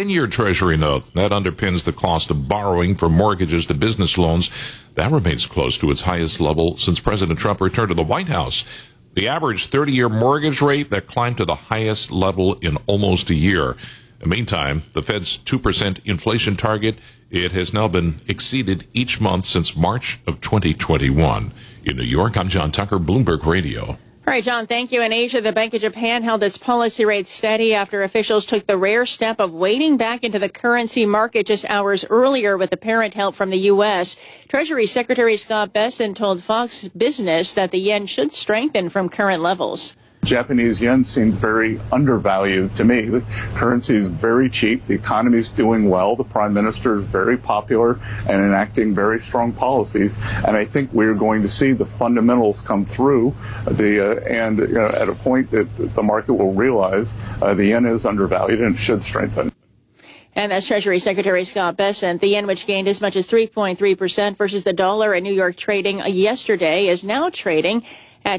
10-year Treasury note. That underpins the cost of borrowing for mortgages to business loans. That remains close to its highest level since President Trump returned to the White House. The average 30-year mortgage rate that climbed to the highest level in almost a year. In the meantime, the Fed's 2% inflation target, it has now been exceeded each month since March of 2021. In New York, I'm John Tucker, Bloomberg Radio. All right, John, thank you. In Asia, the Bank of Japan held its policy rate steady after officials took the rare step of wading back into the currency market just hours earlier with apparent help from the U.S. Treasury Secretary Scott Bessent told Fox Business that the yen should strengthen from current levels. Japanese yen seems very undervalued to me. The currency is very cheap. The economy is doing well. The prime minister is very popular and enacting very strong policies. And I think we're going to see the fundamentals come through at a point that the market will realize the yen is undervalued and should strengthen. And that's Treasury Secretary Scott Bessent. The yen, which gained as much as 3.3% versus the dollar in New York trading yesterday, is now trading at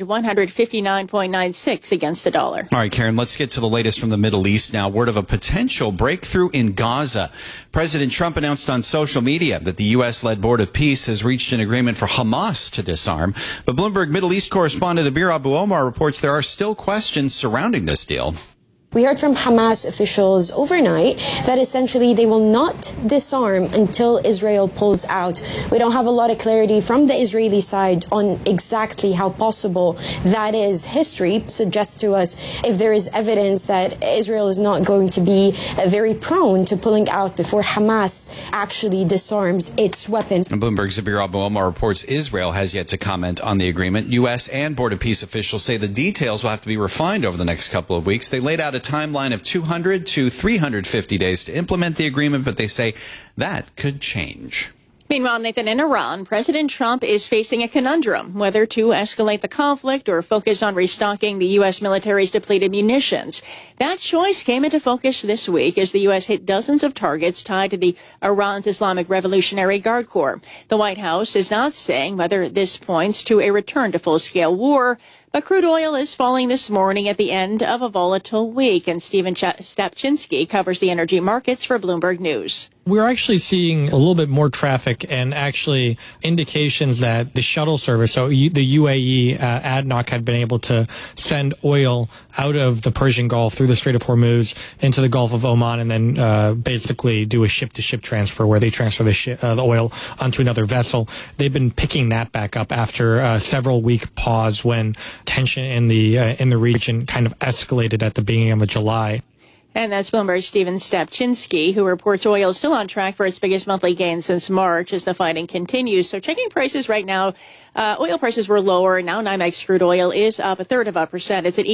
159.96 against the dollar. All right, Karen, let's get to the latest from the Middle East now. Word of a potential breakthrough in Gaza. President Trump announced on social media that the U.S.-led Board of Peace has reached an agreement for Hamas to disarm. But Bloomberg Middle East correspondent Abir Abu Omar reports there are still questions surrounding this deal. We heard from Hamas officials overnight that essentially they will not disarm until Israel pulls out. We don't have a lot of clarity from the Israeli side on exactly how possible that is. History suggests to us if there is evidence that Israel is not going to be very prone to pulling out before Hamas actually disarms its weapons. And Bloomberg's Abir Abu Omar reports Israel has yet to comment on the agreement. U.S. and Board of Peace officials say the details will have to be refined over the next couple of weeks. They laid out a timeline of 200 to 350 days to implement the agreement, but they say that could change. Meanwhile, Nathan, in Iran, President Trump is facing a conundrum, whether to escalate the conflict or focus on restocking the U.S. military's depleted munitions. That choice came into focus this week as the U.S. hit dozens of targets tied to the Iran's Islamic Revolutionary Guard Corps. The White House is not saying whether this points to a return to full-scale war, but crude oil is falling this morning at the end of a volatile week, and Stephen Stapchinsky covers the energy markets for Bloomberg News. We're actually seeing a little bit more traffic and actually indications that the shuttle service, so the UAE, ADNOC had been able to send oil out of the Persian Gulf through the Strait of Hormuz into the Gulf of Oman and then basically do a ship-to-ship transfer where they transfer the oil onto another vessel. They've been picking that back up after a several-week pause when tension in the region kind of escalated at the beginning of July. And that's Bloomberg's Stephen Stapchinsky, who reports oil is still on track for its biggest monthly gain since March as the fighting continues. So checking prices right now, oil prices were lower. Now NYMEX crude oil is up 0.33%. It's at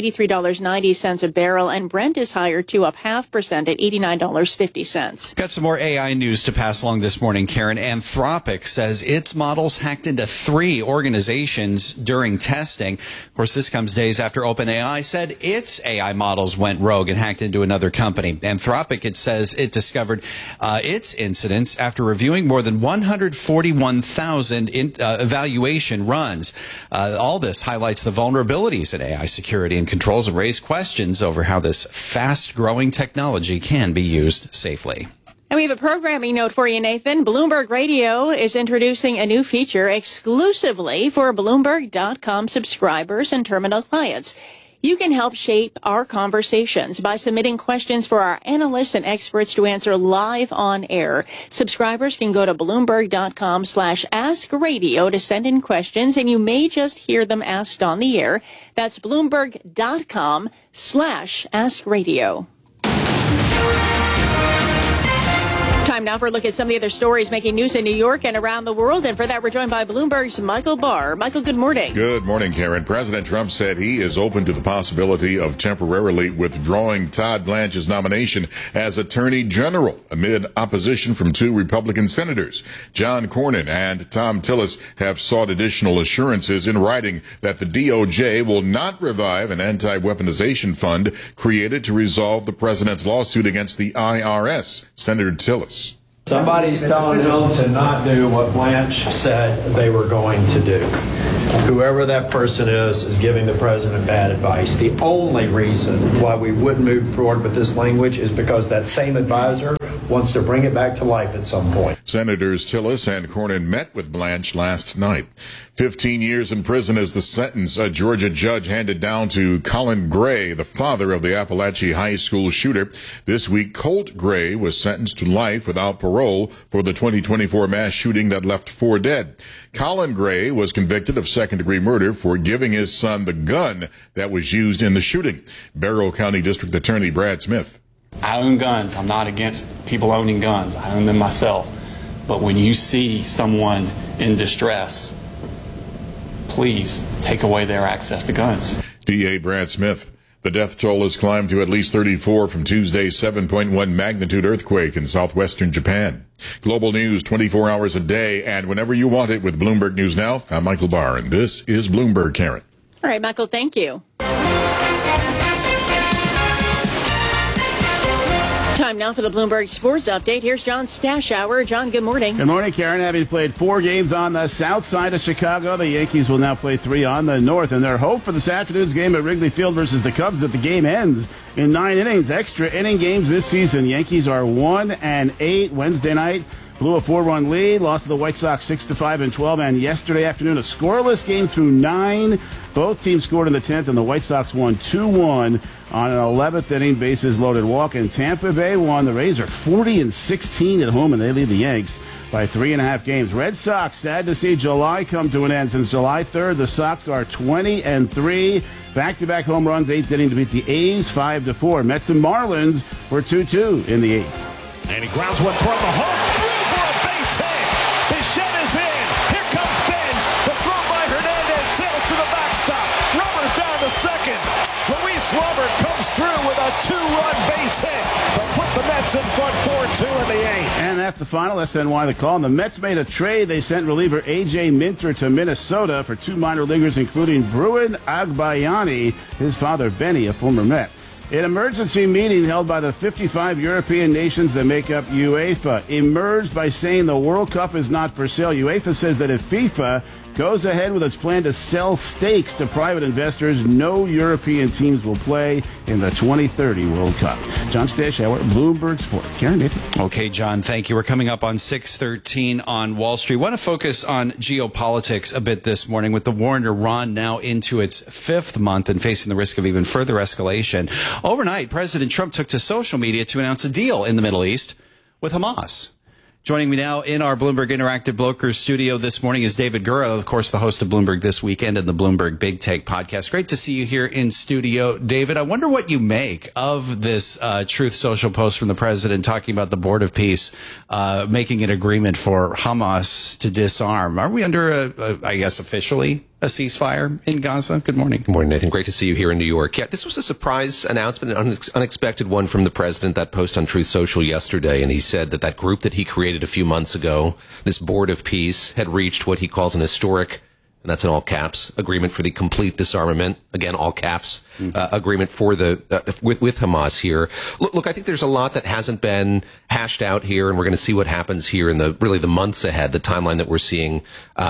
$83.90 a barrel, and Brent is higher too, up 0.5% at $89.50. Got some more AI news to pass along this morning, Karen. Anthropic says its models hacked into 3 organizations during testing. Of course, this comes days after OpenAI said its AI models went rogue and hacked into another company. Anthropic, it says it discovered its incidents after reviewing more than 141,000 evaluation runs. All this highlights the vulnerabilities in AI security and controls and raise questions over how this fast-growing technology can be used safely. And we have a programming note for you, Nathan. Bloomberg Radio is introducing a new feature exclusively for Bloomberg.com subscribers and terminal clients. You can help shape our conversations by submitting questions for our analysts and experts to answer live on air. Subscribers can go to Bloomberg.com/AskRadio to send in questions, and you may just hear them asked on the air. That's Bloomberg.com/AskRadio. Time now for a look at some of the other stories making news in New York and around the world. And for that, we're joined by Bloomberg's Michael Barr. Michael, good morning. Good morning, Karen. President Trump said he is open to the possibility of temporarily withdrawing Todd Blanche's nomination as Attorney General amid opposition from 2 Republican senators. John Cornyn and Thom Tillis have sought additional assurances in writing that the DOJ will not revive an anti-weaponization fund created to resolve the president's lawsuit against the IRS. Senator Tillis. Somebody's telling them to not do what Blanche said they were going to do. whoever that person is giving the president bad advice. The only reason why we wouldn't move forward with this language is because that same advisor wants to bring it back to life at some point. Senators Tillis and Cornyn met with Blanche last night. 15 years in prison is the sentence a Georgia judge handed down to Colin Gray, the father of the Appalachia High School shooter. This week, Colt Gray was sentenced to life without parole for the 2024 mass shooting that left 4 dead. Colin Gray was convicted of second-degree murder for giving his son the gun that was used in the shooting. Barrow County District Attorney Brad Smith. I own guns. I'm not against people owning guns. I own them myself. But when you see someone in distress, please take away their access to guns. DA Brad Smith. The death toll has climbed to at least 34 from Tuesday's 7.1 magnitude earthquake in southwestern Japan. Global news 24 hours a day and whenever you want it with Bloomberg News Now. I'm Michael Barr, and this is Bloomberg, Karen. All right, Michael, thank you. Time now for the Bloomberg Sports Update. Here's John Stashower. John, good morning. Good morning, Karen. Having played 4 games on the south side of Chicago, the Yankees will now play 3 on the north. And their hope for this afternoon's game at Wrigley Field versus the Cubs that the game ends in 9 innings. Extra inning games this season. Yankees are 1-8 Wednesday night. Blew a 4-run lead, lost to the White Sox 6-5 and 12, and yesterday afternoon a scoreless game through 9. Both teams scored in the 10th, and the White Sox won 2-1 on an 11th inning bases loaded walk. And Tampa Bay won. The Rays are 40-16 at home, and they lead the Yanks by 3.5 games. Red Sox, sad to see July come to an end. Since July 3rd, the Sox are 20-3. Back-to-back home runs, 8th inning to beat the A's 5-4. Mets and Marlins were 2-2 in the 8th. And he grounds one toward the home. Second, Luis Robert comes through with a 2-run base hit to put the Mets in front 4-2 in the 8th. And at the final, SNY the call. And the Mets made a trade. They sent reliever A.J. Minter to Minnesota for 2 minor leaguers, including Bruin Agbayani, his father Benny, a former Met. An emergency meeting held by the 55 European nations that make up UEFA emerged by saying the World Cup is not for sale. UEFA says that if FIFA goes ahead with its plan to sell stakes to private investors, no European teams will play in the 2030 World Cup. John Stashower, Bloomberg Sports. Karen, Nathan. Okay, John, thank you. We're coming up on 6:13 on Wall Street. Want to focus on geopolitics a bit this morning with the war in Iran now into its 5th month and facing the risk of even further escalation. Overnight, President Trump took to social media to announce a deal in the Middle East with Hamas. Joining me now in our Bloomberg Interactive Brokers studio this morning is David Gura, of course, the host of Bloomberg This Weekend and the Bloomberg Big Take podcast. Great to see you here in studio. David, I wonder what you make of this Truth Social post from the president talking about the Board of Peace making an agreement for Hamas to disarm. Are we under, I guess, officially a ceasefire in Gaza? Good morning. Good morning, Nathan. Great to see you here in New York. Yeah, this was a surprise announcement, an unexpected one from the president, that post on Truth Social yesterday. And he said that group that he created a few months ago, this Board of Peace, had reached what he calls an historic, and that's in all caps, agreement for the complete disarmament, again, all caps, agreement for with Hamas here. Look, I think there's a lot that hasn't been hashed out here, and we're going to see what happens here in the months ahead. The timeline that we're seeing,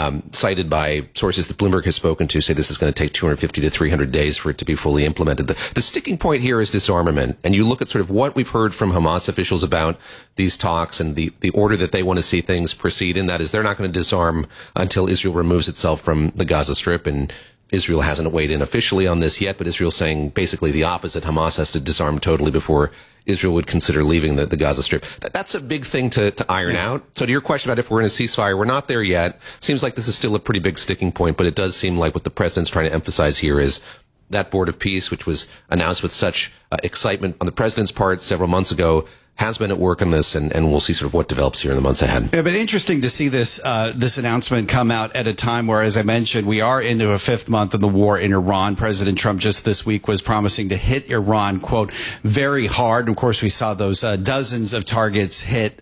cited by sources that Bloomberg has spoken to, say this is going to take 250 to 300 days for it to be fully implemented. The sticking point here is disarmament, and you look at sort of what we've heard from Hamas officials about these talks and the order that they want to see things proceed in. That is, they're not going to disarm until Israel removes itself from the Gaza Strip, and Israel hasn't weighed in officially on this yet, but Israel's saying basically the opposite. Hamas has to disarm totally before Israel would consider leaving the Gaza Strip. That's a big thing to iron out. So to your question about if we're in a ceasefire, we're not there yet. Seems like this is still a pretty big sticking point, but it does seem like what the president's trying to emphasize here is that Board of Peace, which was announced with such excitement on the president's part several months ago, has been at work on this, and we'll see sort of what develops here in the months ahead. Yeah, but interesting to see this announcement come out at a time where, as I mentioned, we are into a 5th month of the war in Iran. President Trump just this week was promising to hit Iran, quote, very hard. Of course, we saw those dozens of targets hit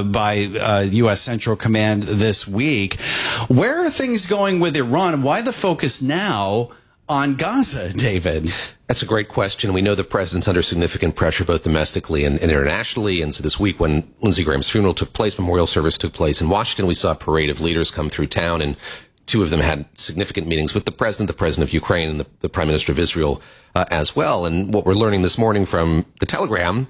by U.S. Central Command this week. Where are things going with Iran? Why the focus now on Gaza, David? That's a great question. We know the president's under significant pressure, both domestically and internationally. And so this week, when Lindsey Graham's funeral took place, memorial service took place in Washington, we saw a parade of leaders come through town and two of them had significant meetings with the president of Ukraine, and the prime minister of Israel as well. And what we're learning this morning from the Telegraph,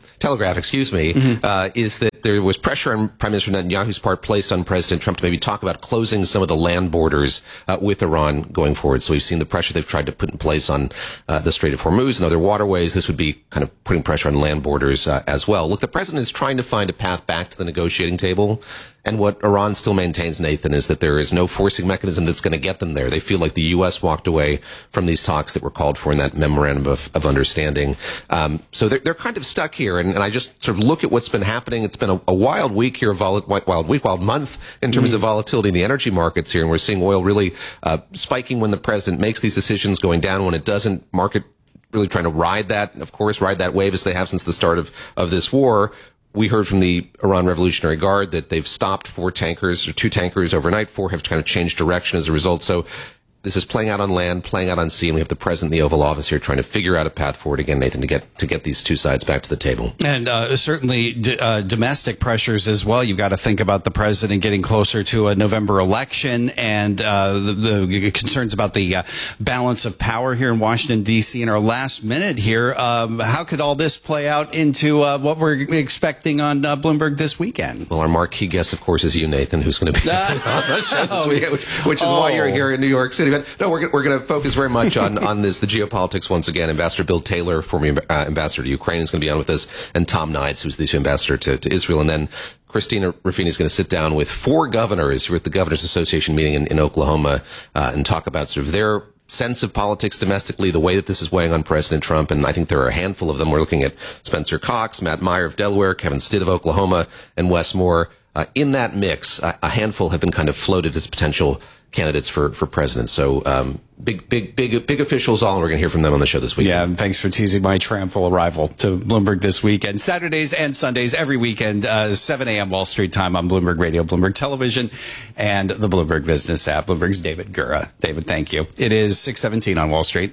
is that there was pressure on Prime Minister Netanyahu's part placed on President Trump to maybe talk about closing some of the land borders with Iran going forward. So we've seen the pressure they've tried to put in place on the Strait of Hormuz and other waterways. This would be kind of putting pressure on land borders as well. Look, the president is trying to find a path back to the negotiating table. And what Iran still maintains, Nathan, is that there is no forcing mechanism that's going to get them there. They feel like the U.S. walked away from these talks that were called for in that memorandum of understanding. So they're kind of stuck here. And I just sort of look at what's been happening. It's been a wild week here, wild month in terms of volatility in the energy markets here. And we're seeing oil really spiking when the president makes these decisions, going down when it doesn't. Market really trying to ride that wave as they have since the start of this war. We heard from the Iran Revolutionary Guard that they've stopped 2 tankers overnight. 4 have kind of changed direction as a result. So this is playing out on land, playing out on sea, and we have the president in the Oval Office here trying to figure out a path forward again, Nathan, to get these two sides back to the table. And certainly domestic pressures as well. You've got to think about the president getting closer to a November election and the concerns about the balance of power here in Washington, D.C. in our last minute here. How could all this play out into what we're expecting on Bloomberg this weekend? Well, our marquee guest, of course, is you, Nathan, who's going to be on the show this week, which is why you're here in New York City. But no, we're going to focus very much on this, the geopolitics once again. Ambassador Bill Taylor, former ambassador to Ukraine, is going to be on with us, and Tom Nides, who's the ambassador to Israel. And then Christina Ruffini is going to sit down with 4 governors who are at the Governors Association meeting in Oklahoma and talk about sort of their sense of politics domestically, the way that this is weighing on President Trump. And I think there are a handful of them. We're looking at Spencer Cox, Matt Meyer of Delaware, Kevin Stitt of Oklahoma, and Wes Moore. In that mix, a handful have been kind of floated as potential candidates for president. So big officials all, and we're going to hear from them on the show this week. Yeah, and thanks for teasing my triumphal arrival to Bloomberg this weekend. Saturdays and Sundays, every weekend, 7 a.m. Wall Street time on Bloomberg Radio, Bloomberg Television, and the Bloomberg Business app. Bloomberg's David Gura. David, thank you. It is 6:17 on Wall Street.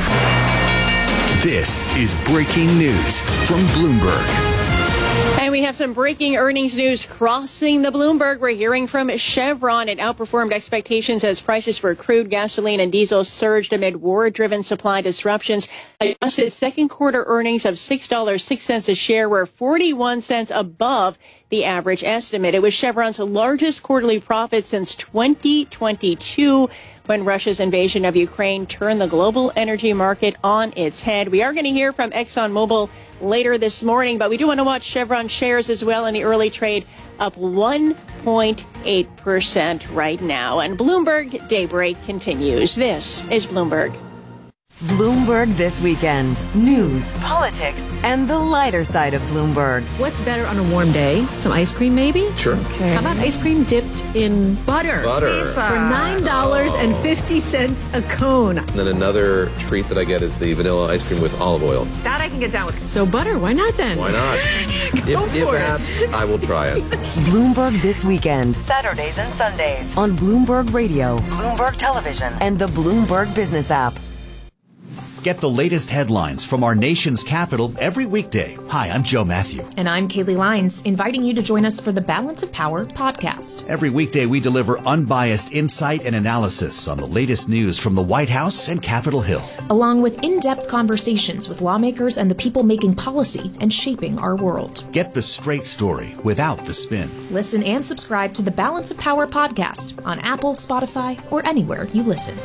This is breaking news from Bloomberg. And we have some breaking earnings news crossing the Bloomberg. We're hearing from Chevron. It outperformed expectations as prices for crude, gasoline, and diesel surged amid war-driven supply disruptions. Adjusted second quarter earnings of $6.06 a share were 41 cents above the average estimate. It was Chevron's largest quarterly profit since 2022, when Russia's invasion of Ukraine turned the global energy market on its head. We are going to hear from ExxonMobil later this morning, but we do want to watch Chevron shares as well in the early trade, up 1.8% right now. And Bloomberg Daybreak continues. This is Bloomberg. Bloomberg This Weekend. News, politics, and the lighter side of Bloomberg. What's better on a warm day? Some ice cream, maybe? Sure. Okay. How about ice cream dipped in butter? Pizza. For $9.50 a cone. And then another treat that I get is the vanilla ice cream with olive oil. That I can get down with. So butter, why not then? Why not? if asked, I will try it. Bloomberg This Weekend. Saturdays and Sundays on Bloomberg Radio, Bloomberg Television, and the Bloomberg Business app. Get the latest headlines from our nation's capital every weekday. Hi, I'm Joe Matthew. And I'm Kaylee Lyons, inviting you to join us for the Balance of Power podcast. Every weekday, we deliver unbiased insight and analysis on the latest news from the White House and Capitol Hill, along with in-depth conversations with lawmakers and the people making policy and shaping our world. Get the straight story without the spin. Listen and subscribe to the Balance of Power podcast on Apple, Spotify, or anywhere you listen.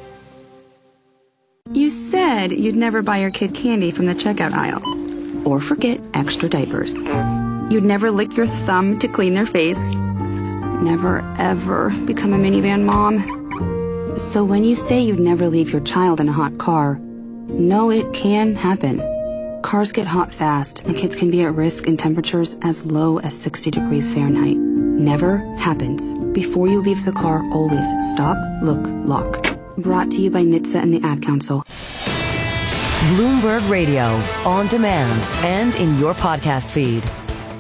You said you'd never buy your kid candy from the checkout aisle, or forget extra diapers. You'd never lick your thumb to clean their face. Never, ever become a minivan mom. So when you say you'd never leave your child in a hot car, know it can happen. Cars get hot fast, and kids can be at risk in temperatures as low as 60 degrees Fahrenheit. Never happens. Before you leave the car, always stop, look, lock. Brought to you by NHTSA and the Ad Council. Bloomberg Radio, on demand and in your podcast feed.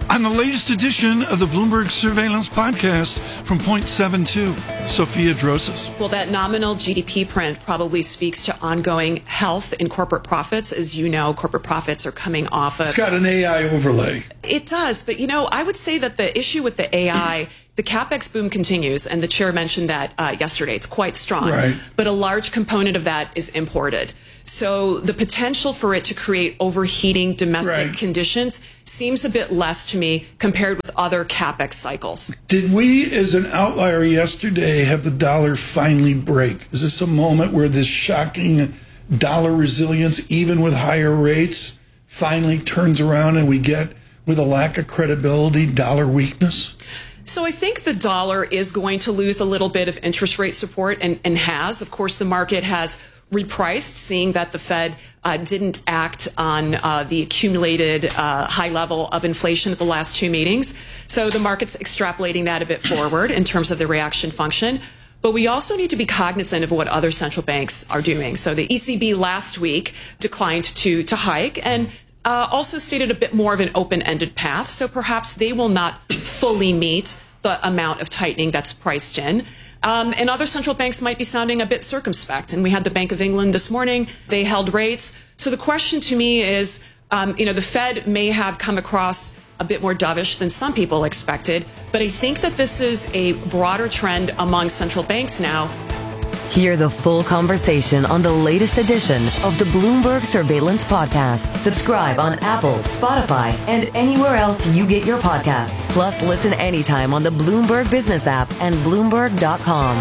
On the latest edition of the Bloomberg Surveillance Podcast from Point 72, Sophia Drosas. Well, that nominal GDP print probably speaks to ongoing health in corporate profits. As you know, corporate profits are coming off of... It's got an AI overlay. It does. But, I would say that the issue with the AI... The CapEx boom continues, and the chair mentioned that yesterday. It's quite strong. Right. But a large component of that is imported. So the potential for it to create overheating domestic conditions seems a bit less to me compared with other CapEx cycles. Did we, as an outlier yesterday, have the dollar finally break? Is this a moment where this shocking dollar resilience, even with higher rates, finally turns around and we get, with a lack of credibility, dollar weakness? So I think the dollar is going to lose a little bit of interest rate support and has. Of course, the market has repriced, seeing that the Fed didn't act on the accumulated high level of inflation at the last two meetings. So the market's extrapolating that a bit forward in terms of the reaction function. But we also need to be cognizant of what other central banks are doing. So the ECB last week declined to hike and also stated a bit more of an open-ended path. So perhaps they will not fully meet the amount of tightening that's priced in. And other central banks might be sounding a bit circumspect. And we had the Bank of England this morning. They held rates. So the question to me is, the Fed may have come across a bit more dovish than some people expected. But I think that this is a broader trend among central banks now. Hear the full conversation on the latest edition of the Bloomberg Surveillance Podcast. Subscribe on Apple, Spotify, and anywhere else you get your podcasts. Plus, listen anytime on the Bloomberg Business app and Bloomberg.com.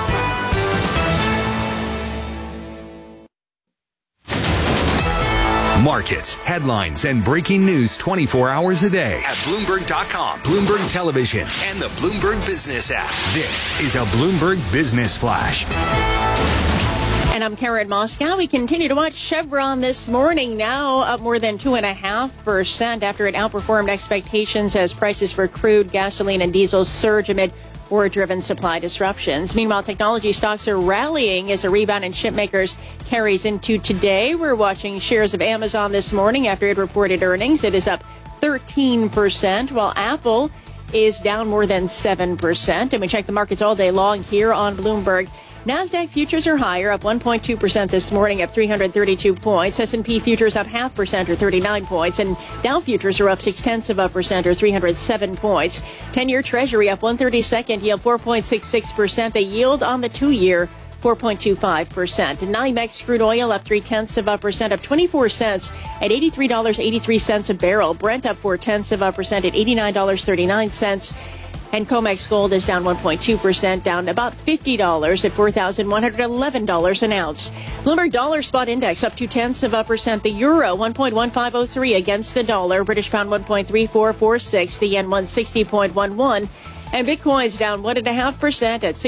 Markets, headlines, and breaking news 24 hours a day at Bloomberg.com, Bloomberg Television, and the Bloomberg Business app. This is a Bloomberg Business Flash. And I'm Karen Moscow. We continue to watch Chevron this morning, now up more than 2.5% after it outperformed expectations as prices for crude, gasoline, and diesel surge amid war-driven supply disruptions. Meanwhile, technology stocks are rallying as a rebound in chip makers carries into today. We're watching shares of Amazon this morning after it reported earnings. It is up 13%, while Apple is down more than 7%. And we check the markets all day long here on Bloomberg. NASDAQ futures are higher, up 1.2% this morning, up 332 points. S&P futures up 0.5% or 39 points. And Dow futures are up 0.6% or 307 points. 10-year Treasury up 1/32, yield 4.66%. The yield on the 2-year, 4.25%. And NYMEX crude oil up 0.3%, up 24 cents at $83.83 a barrel. Brent up 0.4% at $89.39. And COMEX gold is down 1.2%, down about $50 at $4,111 an ounce. Bloomberg Dollar Spot Index up 0.2%. The euro 1.1503 against the dollar. British pound 1.3446. The yen 160.11. And Bitcoin's down 1.5% at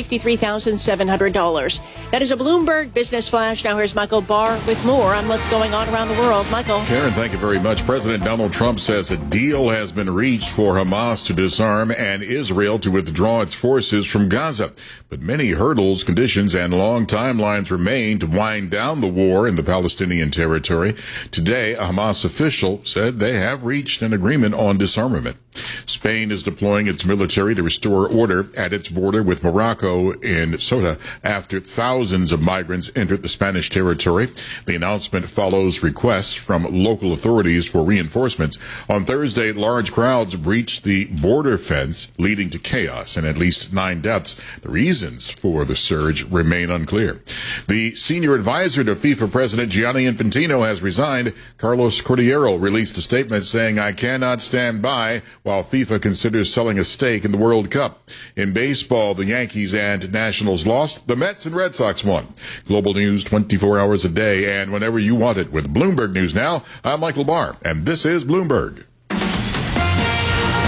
$63,700. That is a Bloomberg Business Flash. Now here's Michael Barr with more on what's going on around the world. Michael. Karen, thank you very much. President Donald Trump says a deal has been reached for Hamas to disarm and Israel to withdraw its forces from Gaza. But many hurdles, conditions, and long timelines remain to wind down the war in the Palestinian territory. Today, a Hamas official said they have reached an agreement on disarmament. Spain is deploying its military to restore order at its border with Morocco in Ceuta after thousands of migrants entered the Spanish territory. The announcement follows requests from local authorities for reinforcements. On Thursday, large crowds breached the border fence, leading to chaos and at least 9 deaths. The reasons for the surge remain unclear. The senior advisor to FIFA President Gianni Infantino has resigned. Carlos Cordeiro released a statement saying, "I cannot stand by while FIFA considers selling a stake in the World Cup." In baseball, the Yankees and Nationals lost. The Mets and Red Sox won. Global news 24 hours a day and whenever you want it with Bloomberg News Now. I'm Michael Barr, and this is Bloomberg.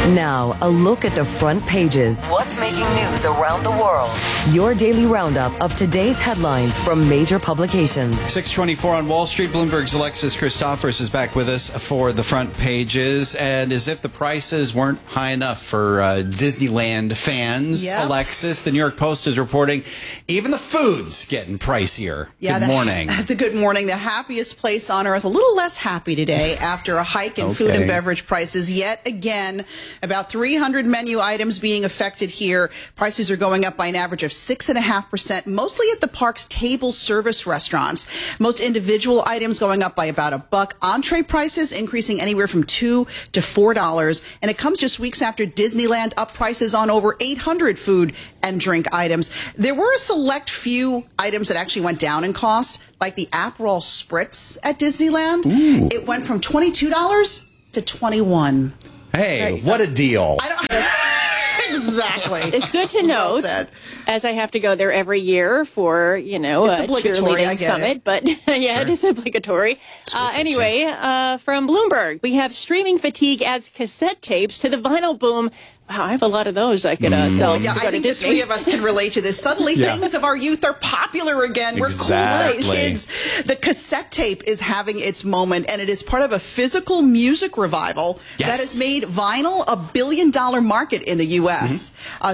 Now, a look at the front pages. What's making news around the world? Your daily roundup of today's headlines from major publications. 6:24 on Wall Street. Bloomberg's Alexis Christophers is back with us for the front pages. And as if the prices weren't high enough for Disneyland fans, Alexis, the New York Post is reporting even the food's getting pricier. Yeah, good morning. Good morning. The happiest place on earth. A little less happy today after a hike in food and beverage prices. Yet again, about 300 menu items being affected here. Prices are going up by an average of 6.5%, mostly at the park's table service restaurants. Most individual items going up by about $1. Entree prices increasing anywhere from $2 to $4. And it comes just weeks after Disneyland upped prices on over 800 food and drink items. There were a select few items that actually went down in cost, like the Aperol Spritz at Disneyland. Ooh. It went from $22 to $21. Hey, what a deal. Exactly. It's good to note, as I have to go there every year for, a cheerleading summit, but it is obligatory. Anyway, from Bloomberg, we have streaming fatigue adds cassette tapes to the vinyl boom. Wow, I have a lot of those I could sell. Yeah, I think the three of us can relate to this. Suddenly, things of our youth are popular again. We're cool kids. The cassette tape is having its moment, and it is part of a physical music revival that has made vinyl a $1 billion market in the U.S.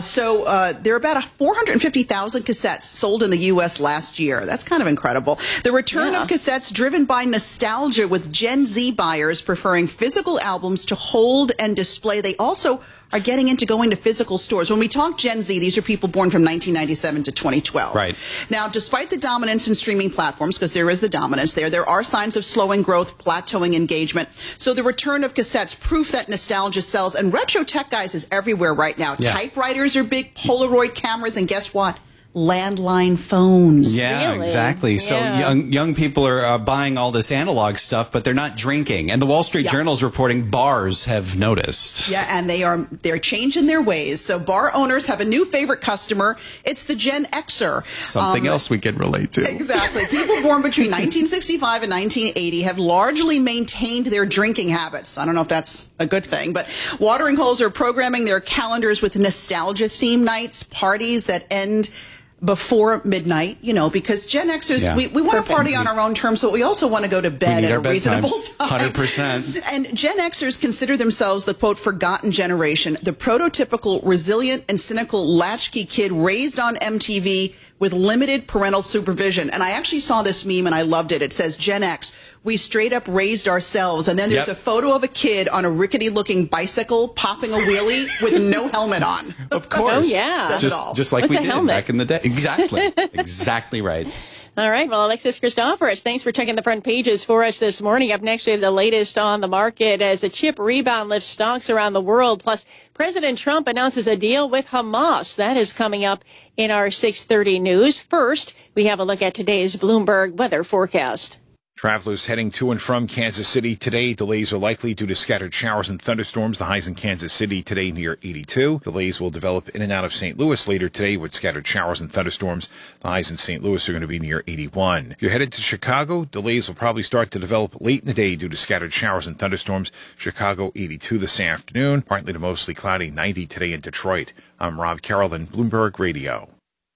So there are about 450,000 cassettes sold in the U.S. last year. That's kind of incredible. The return of cassettes driven by nostalgia, with Gen Z buyers preferring physical albums to hold and display. They also are getting into going to physical stores. When we talk Gen Z, these are people born from 1997 to 2012. Right. Now, despite the dominance in streaming platforms, because there is the dominance there are signs of slowing growth, plateauing engagement. So the return of cassettes, proof that nostalgia sells. And retro tech, guys, is everywhere right now. Yeah. Typewriters are big, Polaroid cameras, and guess what? Landline phones. Yeah, really? Exactly. So young people are buying all this analog stuff, but they're not drinking. And the Wall Street Journal is reporting bars have noticed. Yeah, and they're changing their ways. So bar owners have a new favorite customer. It's the Gen Xer. Something else we can relate to. Exactly. People born between 1965 and 1980 have largely maintained their drinking habits. I don't know if that's a good thing, but watering holes are programming their calendars with nostalgia theme nights, parties that end before midnight, because Gen Xers, we want to party on our own terms, but we also want to go to bed at a reasonable time. 100%. And Gen Xers consider themselves the, quote, forgotten generation, the prototypical resilient and cynical latchkey kid raised on MTV with limited parental supervision. And I actually saw this meme and I loved it. It says, Gen X, we straight up raised ourselves. And then there's a photo of a kid on a rickety looking bicycle popping a wheelie with no helmet on. Of course. Oh, yeah. Just like we did back in the day. Exactly. Exactly right. All right. Well, Alexis Christophers, thanks for checking the front pages for us this morning. Up next, we have the latest on the market as a chip rebound lifts stocks around the world. Plus, President Trump announces a deal with Hamas. That is coming up in our 6:30 news. First, we have a look at today's Bloomberg weather forecast. Travelers heading to and from Kansas City today. Delays are likely due to scattered showers and thunderstorms. The highs in Kansas City today near 82. Delays will develop in and out of St. Louis later today with scattered showers and thunderstorms. The highs in St. Louis are going to be near 81. If you're headed to Chicago, delays will probably start to develop late in the day due to scattered showers and thunderstorms. Chicago 82 this afternoon. Partly to mostly cloudy 90 today in Detroit. I'm Rob Carrollton, Bloomberg Radio.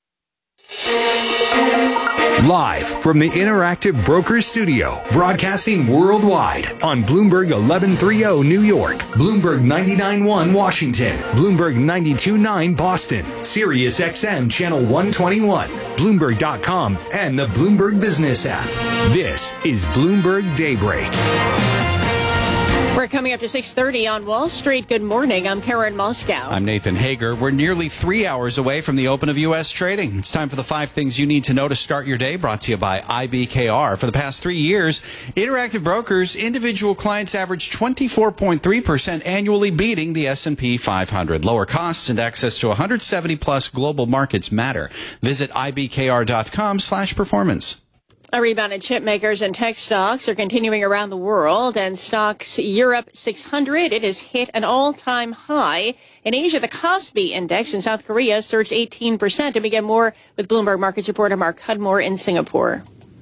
Live from the Interactive Brokers Studio, broadcasting worldwide on Bloomberg 1130 New York, Bloomberg 99.1 Washington, Bloomberg 92.9 Boston, Sirius XM Channel 121, Bloomberg.com, and the Bloomberg Business app. This is Bloomberg Daybreak. We're coming up to 6:30 on Wall Street. Good morning. I'm Karen Moscow. I'm Nathan Hager. We're nearly 3 hours away from the open of U.S. trading. It's time for the 5 things you need to know to start your day, brought to you by IBKR. For the past 3 years, Interactive Brokers individual clients averaged 24.3% annually, beating the S&P 500. Lower costs and access to 170-plus global markets matter. Visit ibkr.com/performance. A rebound in chip makers and tech stocks are continuing around the world, and stocks Europe 600, it has hit an all-time high. In Asia, the Kospi index in South Korea surged 18%. And we get more with Bloomberg Markets reporter Mark Cudmore in Singapore.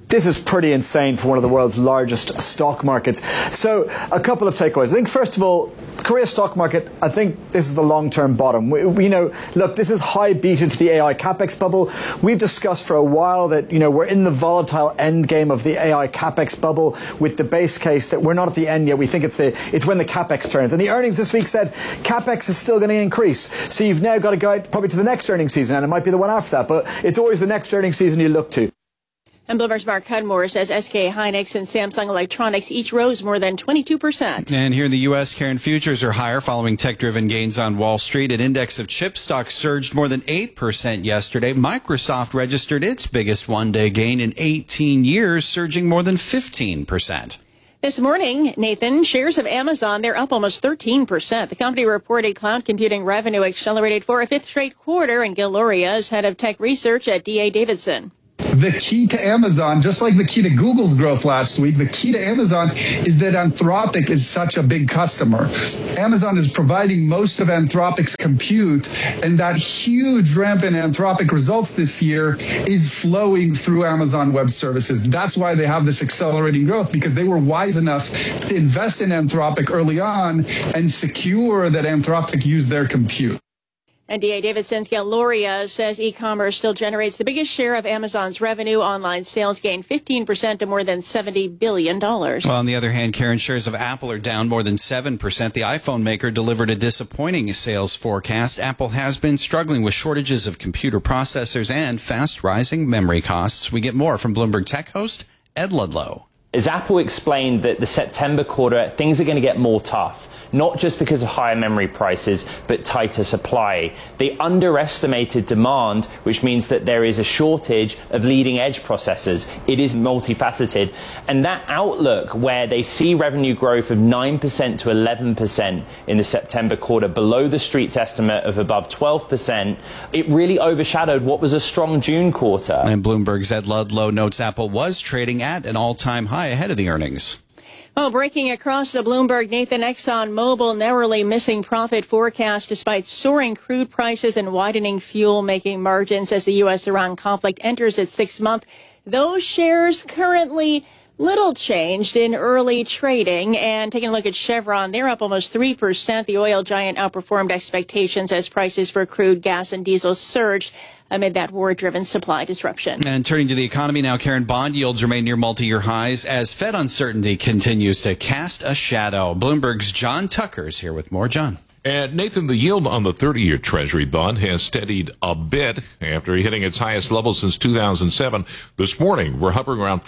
This is pretty insane for one of the world's largest stock markets. So a couple of takeaways. I think, first of all, Korea stock market, I think this is the long-term bottom. We know, look, this is high beta to the AI capex bubble. We've discussed for a while that, we're in the volatile end game of the AI capex bubble with the base case that we're not at the end yet. We think it's when the capex turns. And the earnings this week said capex is still going to increase. So you've now got to go out probably to the next earnings season, and it might be the one after that, but it's always the next earnings season you look to. And Bloomberg's Mark Cudmore says SK Hynix and Samsung Electronics each rose more than 22%. And here in the U.S., Karen, futures are higher following tech-driven gains on Wall Street. An index of chip stocks surged more than 8% yesterday. Microsoft registered its biggest one-day gain in 18 years, surging more than 15%. This morning, Nathan, shares of Amazon, they're up almost 13%. The company reported cloud computing revenue accelerated for a fifth straight quarter, and Gil Luria is head of tech research at D.A. Davidson. The key to Amazon, just like the key to Google's growth last week, the key to Amazon is that Anthropic is such a big customer. Amazon is providing most of Anthropic's compute, and that huge ramp in Anthropic results this year is flowing through Amazon Web Services. That's why they have this accelerating growth, because they were wise enough to invest in Anthropic early on and secure that Anthropic used their compute. And D.A. Davidson's Gil Luria says e-commerce still generates the biggest share of Amazon's revenue. Online sales gained 15% to more than $70 billion. Well, on the other hand, Karen, shares of Apple are down more than 7%. The iPhone maker delivered a disappointing sales forecast. Apple has been struggling with shortages of computer processors and fast rising memory costs. We get more from Bloomberg Tech host Ed Ludlow. As Apple explained that the September quarter, things are going to get more tough. Not just because of higher memory prices, but tighter supply. They underestimated demand, which means that there is a shortage of leading-edge processors. It is multifaceted. And that outlook, where they see revenue growth of 9% to 11% in the September quarter, below the Street's estimate of above 12%, it really overshadowed what was a strong June quarter. And Bloomberg's Ed Ludlow notes Apple was trading at an all-time high ahead of the earnings. Well, breaking across the Bloomberg, Nathan, ExxonMobil narrowly missing profit forecast despite soaring crude prices and widening fuel-making margins as the U.S.-Iran conflict enters its sixth month. Those shares currently little changed in early trading. And taking a look at Chevron, they're up almost 3%. The oil giant outperformed expectations as prices for crude, gas, and diesel surged amid that war-driven supply disruption. And turning to the economy now, Karen, bond yields remain near multi-year highs as Fed uncertainty continues to cast a shadow. Bloomberg's John Tucker is here with more. John. And Nathan, the yield on the 30-year Treasury bond has steadied a bit after hitting its highest level since 2007. This morning, we're hovering around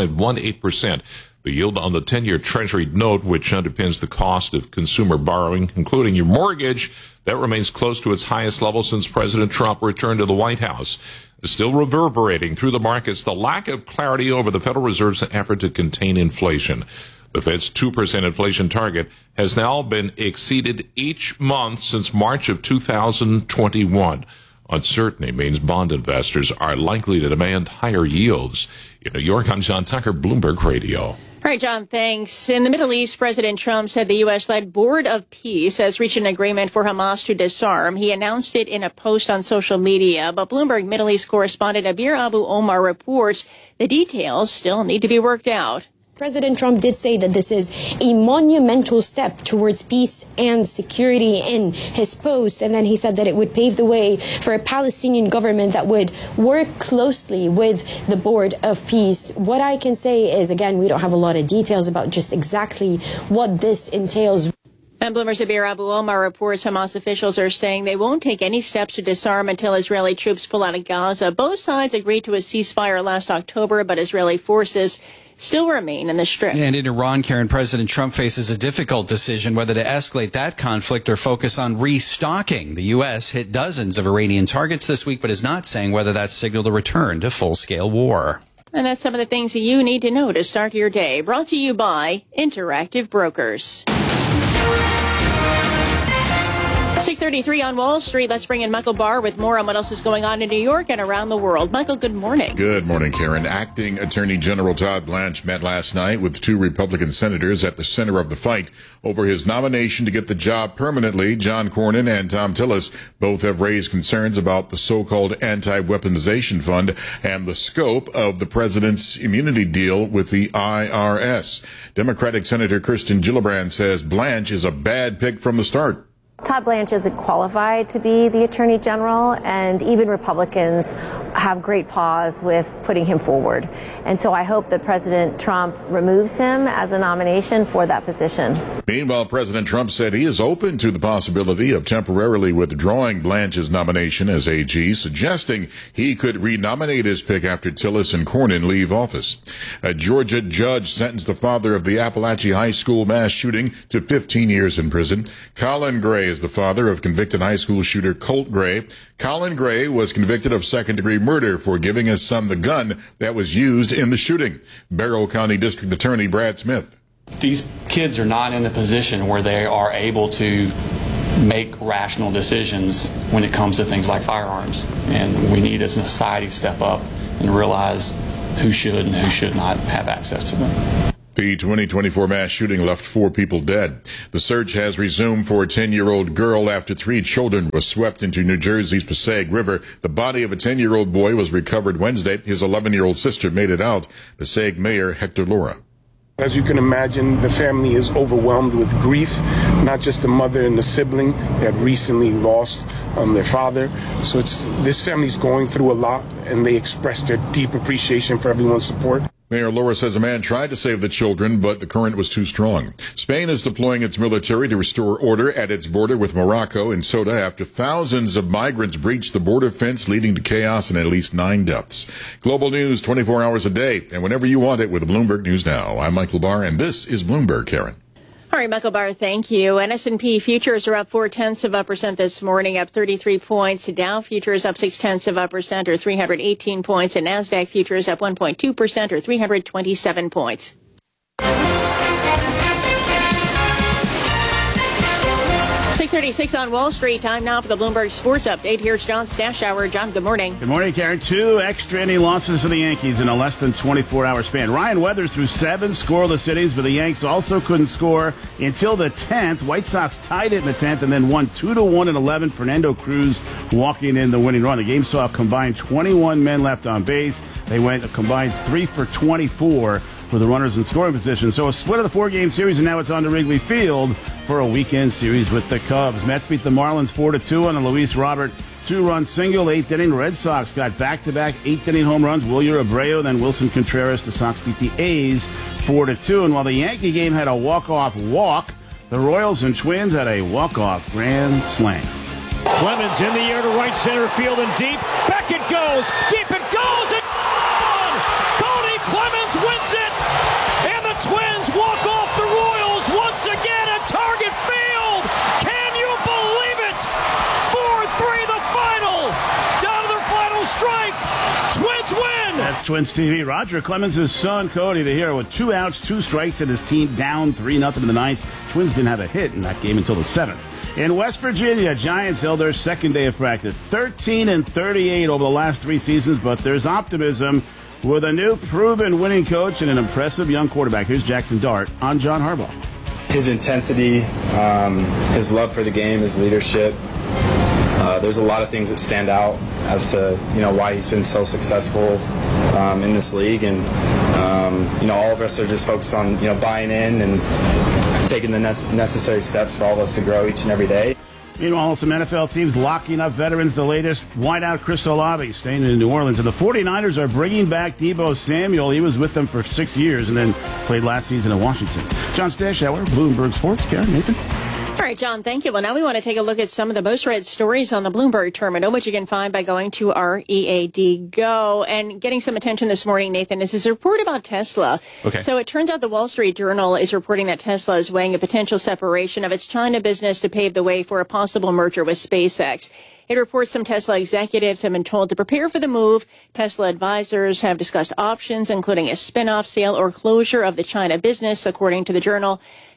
5.18%. The yield on the 10-year Treasury note, which underpins the cost of consumer borrowing, including your mortgage, that remains close to its highest level since President Trump returned to the White House. Still reverberating through the markets, the lack of clarity over the Federal Reserve's effort to contain inflation. The Fed's 2% inflation target has now been exceeded each month since March of 2021. Uncertainty means bond investors are likely to demand higher yields. In New York, I'm John Tucker, Bloomberg Radio. All right, John, thanks. In the Middle East, President Trump said the U.S.-led Board of Peace has reached an agreement for Hamas to disarm. He announced it in a post on social media, but Bloomberg Middle East correspondent Abir Abu Omar reports the details still need to be worked out. President Trump did say that this is a monumental step towards peace and security in his post. And then he said that it would pave the way for a Palestinian government that would work closely with the Board of Peace. What I can say is, again, we don't have a lot of details about just exactly what this entails. And Bloomberg's Abir Abu Omar reports Hamas officials are saying they won't take any steps to disarm until Israeli troops pull out of Gaza. Both sides agreed to a ceasefire last October, but Israeli forces still remain in the Strip. And in Iran, Karen, President Trump faces a difficult decision whether to escalate that conflict or focus on restocking. The U.S. hit dozens of Iranian targets this week, but is not saying whether that signaled a return to full-scale war. And that's some of the things that you need to know to start your day. Brought to you by Interactive Brokers. 6:33 on Wall Street. Let's bring in Michael Barr with more on what else is going on in New York and around the world. Michael, good morning. Good morning, Karen. Acting Attorney General Todd Blanche met last night with two Republican senators at the center of the fight over his nomination to get the job permanently. John Cornyn and Tom Tillis both have raised concerns about the so-called anti-weaponization fund and the scope of the president's immunity deal with the IRS. Democratic Senator Kirsten Gillibrand says Blanche is a bad pick from the start. Todd Blanche isn't qualified to be the Attorney General, and even Republicans have great pause with putting him forward. And so I hope that President Trump removes him as a nomination for that position. Meanwhile, President Trump said he is open to the possibility of temporarily withdrawing Blanche's nomination as AG, suggesting he could renominate his pick after Tillis and Cornyn leave office. A Georgia judge sentenced the father of the Appalachia High School mass shooting to 15 years in prison. Colin Gray is the father of convicted high school shooter Colt Gray. Colin Gray was convicted of second-degree murder for giving his son the gun that was used in the shooting. Barrow County District Attorney Brad Smith. These kids are not in a position where they are able to make rational decisions when it comes to things like firearms. And we need as a society to step up and realize who should and who should not have access to them. The 2024 mass shooting left 4 people dead. The search has resumed for a 10-year-old girl after 3 children were swept into New Jersey's Passaic River. The body of a 10-year-old boy was recovered Wednesday. His 11-year-old sister made it out. Passaic Mayor Hector Lora. As you can imagine, the family is overwhelmed with grief, not just the mother and the sibling that recently lost their father. So this family's going through a lot, and they express their deep appreciation for everyone's support. Mayor Laura says a man tried to save the children, but the current was too strong. Spain is deploying its military to restore order at its border with Morocco and Ceuta after thousands of migrants breached the border fence, leading to chaos and at least 9 deaths. Global news 24 hours a day, and whenever you want it with Bloomberg News Now. I'm Michael Barr, and this is Bloomberg, Karen. All right, Michael Barr, thank you. And S&P futures are up 0.4% this morning, up 33 points. Dow futures up 0.6% or 318 points. And NASDAQ futures up 1.2% or 327 points. 6:36 on Wall Street. Time now for the Bloomberg Sports Update. Here's John Stashower. John, good morning. Good morning, Karen. 2 extra inning losses for the Yankees in a less than 24-hour span. Ryan Weathers threw 7 scoreless innings, but the Yanks also couldn't score until the 10th. White Sox tied it in the 10th and then won 2-1 in 11. Fernando Cruz walking in the winning run. The game saw a combined 21 men left on base. They went a combined 3 for 24. With the runners in scoring position. So a split of the 4-game series, and now it's on to Wrigley Field for a weekend series with the Cubs. Mets beat the Marlins 4-2 on a Luis Robert 2-run single. 8th inning. Red Sox got back-to-back 8th inning home runs. Wilyer Abreu, then Wilson Contreras. The Sox beat the A's 4-2. And while the Yankee game had a walk-off walk, the Royals and Twins had a walk-off grand slam. Clemens in the air to right center field and deep. Back it goes. Deep it goes. And Cody Clemens wins it. And the Twins walk off the Royals once again at Target Field. Can you believe it? 4-3 the final. Down to their final strike. Twins win. That's Twins TV. Roger Clemens' son, Cody, the hero, with 2 outs, 2 strikes, and his team down 3-0 in the 9th. Twins didn't have a hit in that game until the 7th. In West Virginia, Giants held their second day of practice. 13-38 over the last 3 seasons, but there's optimism with a new proven winning coach and an impressive young quarterback. Here's Jackson Dart on John Harbaugh. His intensity, his love for the game, his leadership. There's a lot of things that stand out as to why he's been so successful in this league, and all of us are just focused on buying in and taking the necessary steps for all of us to grow each and every day. Meanwhile, some NFL teams locking up veterans. The latest, wideout Chris Olave staying in New Orleans. And the 49ers are bringing back Deebo Samuel. He was with them for 6 years and then played last season in Washington. John Stashower, Bloomberg Sports. Karen, Nathan. All right, John, thank you. Well, now we want to take a look at some of the most read stories on the Bloomberg Terminal, which you can find by going to our EAD Go. And getting some attention this morning, Nathan, is this report about Tesla. Okay. So it turns out the Wall Street Journal is reporting that Tesla is weighing a potential separation of its China business to pave the way for a possible merger with SpaceX. It reports some Tesla executives have been told to prepare for the move. Tesla advisors have discussed options, including a spin-off, sale, or closure of the China business, according to the Journal.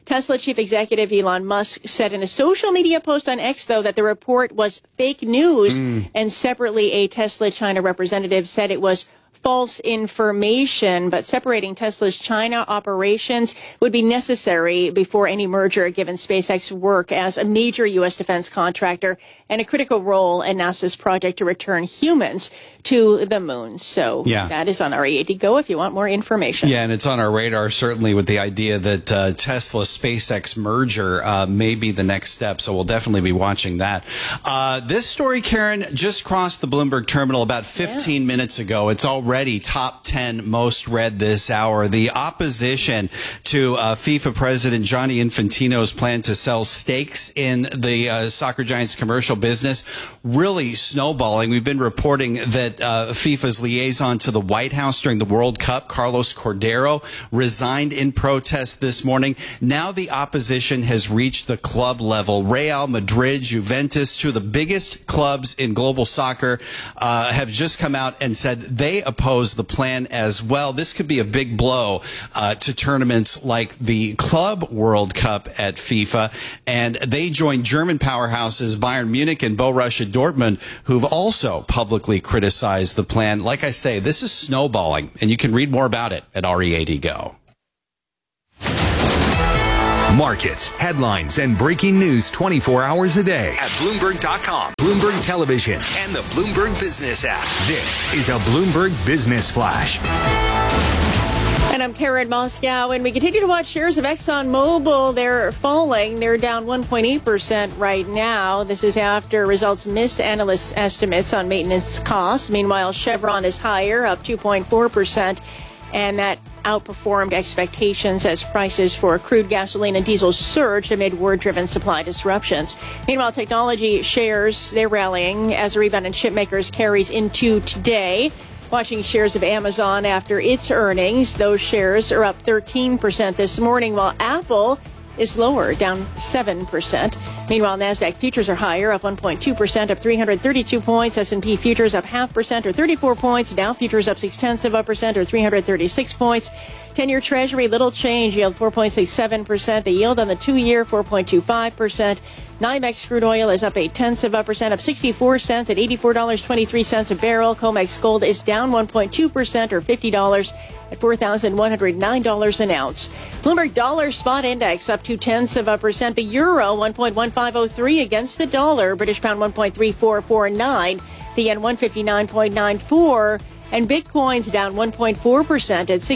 Tesla chief executive Elon Musk said in a social media post on X, though, that the report was fake news. And separately, a Tesla China representative said it was false information, but separating Tesla's China operations would be necessary before any merger, given SpaceX work as a major U.S. defense contractor and a critical role in NASA's project to return humans to the moon. So that is on our EAD Go if you want more information. Yeah, and it's on our radar, certainly, with the idea that Tesla-SpaceX merger may be the next step, so we'll definitely be watching that. This story, Karen, just crossed the Bloomberg terminal about 15 minutes ago. It's already top 10 most read this hour. The opposition to FIFA President Gianni Infantino's plan to sell stakes in the soccer giant's commercial business really snowballing. We've been reporting that FIFA's liaison to the White House during the World Cup, Carlos Cordero, resigned in protest this morning. Now the opposition has reached the club level. Real Madrid, Juventus, two of the biggest clubs in global soccer, have just come out and said they oppose the plan as well. This could be a big blow to tournaments like the Club World Cup at FIFA. And they join German powerhouses Bayern Munich and Borussia Dortmund, who've also publicly criticized the plan. Like I say, this is snowballing, and you can read more about it at READ Go. Markets, headlines, and breaking news 24 hours a day at Bloomberg.com, Bloomberg Television, and the Bloomberg Business app. This is a Bloomberg Business Flash. And I'm Karen Moscow, and we continue to watch shares of ExxonMobil. They're falling. They're down 1.8% right now. This is after results missed analysts' estimates on maintenance costs. Meanwhile, Chevron is higher, up 2.4%. And that outperformed expectations as prices for crude, gasoline, and diesel surged amid war-driven supply disruptions. Meanwhile, technology shares, they're rallying as a rebound in chipmakers carries into today. Watching shares of Amazon after its earnings. Those shares are up 13% this morning, while Apple is lower, down 7%. Meanwhile, NASDAQ futures are higher, up 1.2%, up 332 points. S&P futures up 0.5% or 34 points. Dow futures up 0.6% or 336 points. 10-year Treasury, little change, yield 4.67%. The yield on the 2-year, 4.25%. NYMEX crude oil is up 0.8%, up 64 cents at $84.23 a barrel. COMEX gold is down 1.2% or $50 at $4,109 an ounce. Bloomberg Dollar Spot Index up 0.2%. The euro 1.1503 against the dollar. British pound 1.3449. The yen 159.94. And Bitcoin's down 1.4% at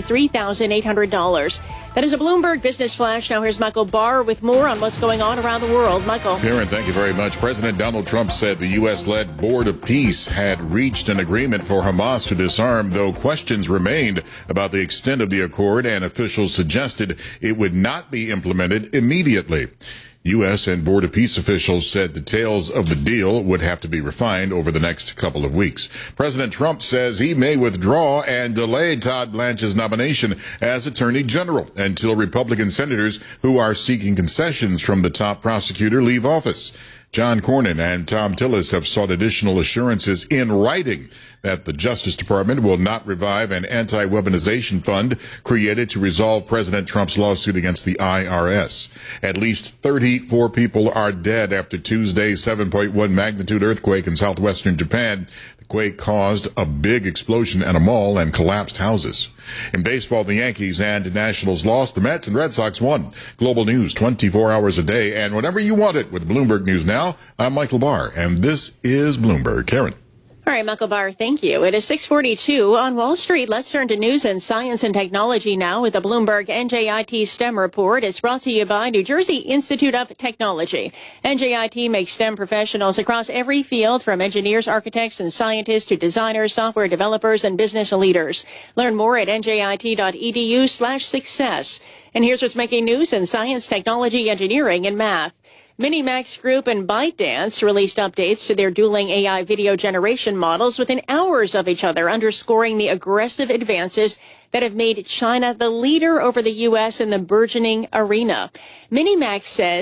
$63,800. That is a Bloomberg Business Flash. Now here's Michael Barr with more on what's going on around the world. Michael. Karen, thank you very much. President Donald Trump said the U.S.-led Board of Peace had reached an agreement for Hamas to disarm, though questions remained about the extent of the accord, and officials suggested it would not be implemented immediately. U.S. and Board of Peace officials said details of the deal would have to be refined over the next couple of weeks. President Trump says he may withdraw and delay Todd Blanche's nomination as Attorney General until Republican senators who are seeking concessions from the top prosecutor leave office. John Cornyn and Tom Tillis have sought additional assurances in writing that the Justice Department will not revive an anti-weaponization fund created to resolve President Trump's lawsuit against the IRS. At least 34 people are dead after Tuesday's 7.1 magnitude earthquake in southwestern Japan. The quake caused a big explosion at a mall and collapsed houses. In baseball, the Yankees and Nationals lost. The Mets and Red Sox won. Global news 24 hours a day and whenever you want it with Bloomberg News Now. I'm Michael Barr, and this is Bloomberg. Karen. All right, Michael Barr, thank you. It is 6:42 on Wall Street. Let's turn to news and science and technology now with the Bloomberg NJIT STEM report. It's brought to you by New Jersey Institute of Technology. NJIT makes STEM professionals across every field, from engineers, architects, and scientists to designers, software developers, and business leaders. Learn more at njit.edu/success. And here's what's making news in science, technology, engineering, and math. Minimax Group and ByteDance released updates to their dueling AI video generation models within hours of each other, underscoring the aggressive advances that have made China the leader over the U.S. in the burgeoning arena. Minimax says